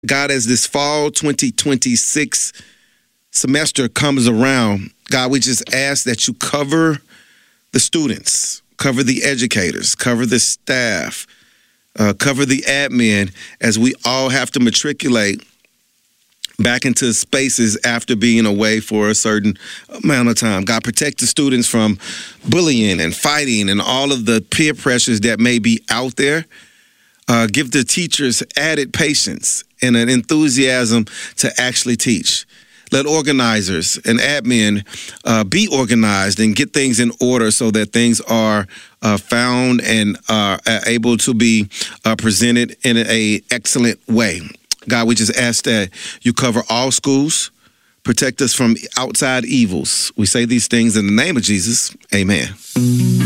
God, as this fall 2026 semester comes around, God, we just ask that you cover the students, cover the educators, cover the staff, cover the admin as we all have to matriculate back into spaces after being away for a certain amount of time. God, protect the students from bullying and fighting and all of the peer pressures that may be out there. Give the teachers added patience and an enthusiasm to actually teach. Let organizers and admin be organized and get things in order so that things are found and are able to be presented in an excellent way. God, we just ask that you cover all schools, protect us from outside evils. We say these things in the name of Jesus. Amen.